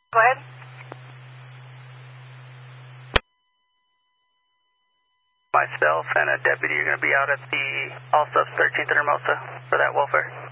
Go ahead. Myself and a deputy are going to be out at the all subs 13th and Hermosa for that welfare.